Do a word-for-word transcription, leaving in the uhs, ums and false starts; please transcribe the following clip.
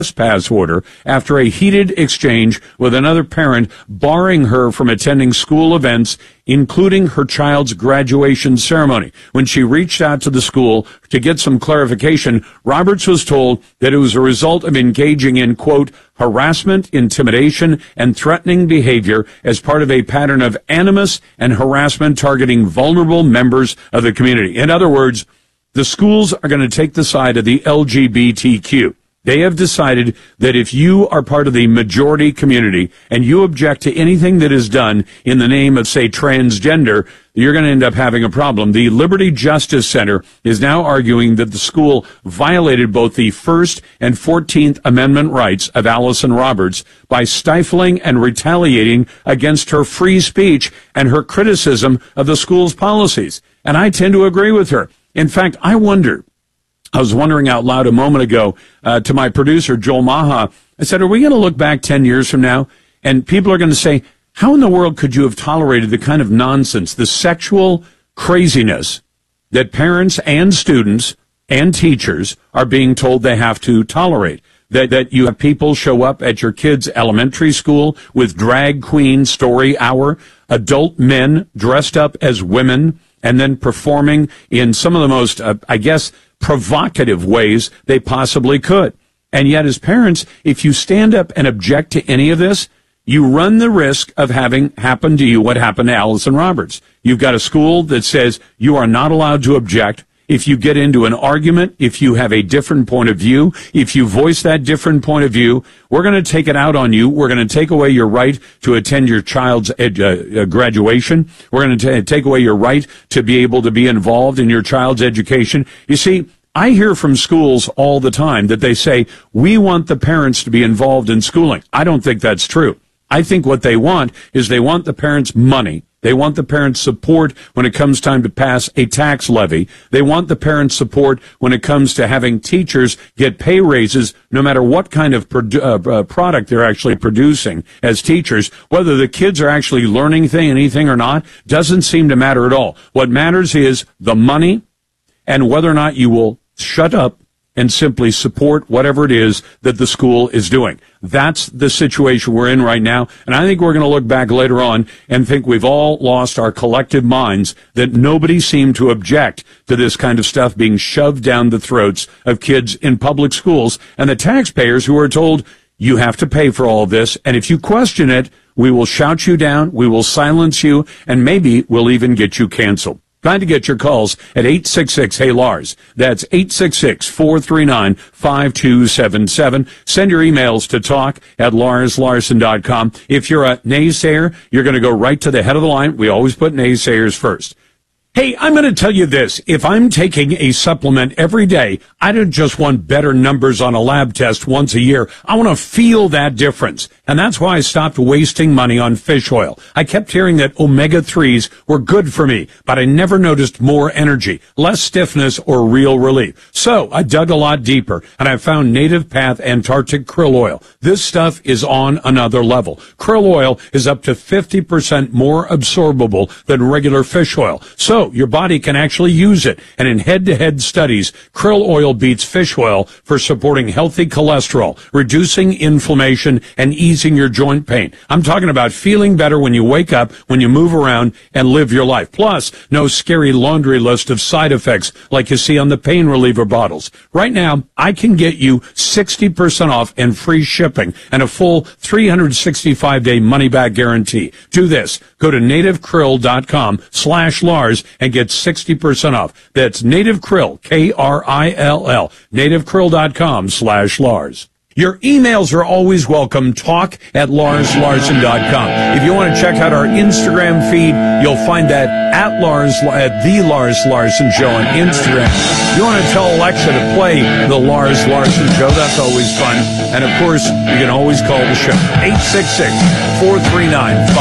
trespass order after a heated exchange with another parent barring her from attending school events, including her child's graduation ceremony. When she reached out to the school to get some clarification, Roberts was told that it was a result of engaging in, quote, harassment, intimidation, and threatening behavior as part of a pattern of animus and harassment targeting vulnerable members of the community. In other words, the schools are going to take the side of the L G B T Q. They have decided that if you are part of the majority community and you object to anything that is done in the name of, say, transgender, you're going to end up having a problem. The Liberty Justice Center is now arguing that the school violated both the First and fourteenth Amendment rights of Allison Roberts by stifling and retaliating against her free speech and her criticism of the school's policies. And I tend to agree with her. In fact, I wonder, I was wondering out loud a moment ago uh, to my producer, Joel Maha, I said, are we going to look back ten years from now and people are going to say, how in the world could you have tolerated the kind of nonsense, the sexual craziness that parents and students and teachers are being told they have to tolerate? That, that you have people show up at your kids' elementary school with drag queen story hour, adult men dressed up as women, and then performing in some of the most, uh, I guess, provocative ways they possibly could. And yet, as parents, if you stand up and object to any of this, you run the risk of having happen to you what happened to Allison Roberts. You've got a school that says you are not allowed to object. If you get into an argument, if you have a different point of view, if you voice that different point of view, we're going to take it out on you. We're going to take away your right to attend your child's ed, uh, graduation. We're going to take away your right to be able to be involved in your child's education. You see, I hear from schools all the time that they say, we want the parents to be involved in schooling. I don't think that's true. I think what they want is they want the parents' money. They want the parents' support when it comes time to pass a tax levy. They want the parents' support when it comes to having teachers get pay raises no matter what kind of produ- uh, product they're actually producing as teachers. Whether the kids are actually learning thing, anything or not doesn't seem to matter at all. What matters is the money and whether or not you will shut up and simply support whatever it is that the school is doing. That's the situation we're in right now. And I think we're going to look back later on and think we've all lost our collective minds that nobody seemed to object to this kind of stuff being shoved down the throats of kids in public schools and the taxpayers who are told you have to pay for all of this. And if you question it, we will shout you down, we will silence you, and maybe we'll even get you canceled. Trying to get your calls at eight six six, hey Lars. That's eight six six, four three nine, five two seven seven. Send your emails to talk at lars larson dot com. If you're a naysayer, you're going to go right to the head of the line. We always put naysayers first. Hey, I'm going to tell you this. If I'm taking a supplement every day, I don't just want better numbers on a lab test once a year. I want to feel that difference. And that's why I stopped wasting money on fish oil. I kept hearing that omega threes were good for me, but I never noticed more energy, less stiffness, or real relief. So I dug a lot deeper, and I found Native Path Antarctic Krill Oil. This stuff is on another level. Krill oil is up to fifty percent more absorbable than regular fish oil. So your body can actually use it. And in head-to-head studies, krill oil beats fish oil for supporting healthy cholesterol, reducing inflammation, and easing your joint pain. I'm talking about feeling better when you wake up, when you move around, and live your life. Plus, no scary laundry list of side effects like you see on the pain reliever bottles. Right now, I can get you sixty percent off and free shipping and a full three hundred sixty-five day money-back guarantee. Do this. Go to nativekrill.com slash Lars and get sixty percent off. That's Native Krill, K R I L L, nativekrill.com slash Lars. Your emails are always welcome. Talk at lars larson dot com. If you want to check out our Instagram feed, you'll find that at Lars, at the Lars Larson Show on Instagram. If you want to tell Alexa to play the Lars Larson Show, that's always fun. And of course, you can always call the show. eight six six, four three nine, five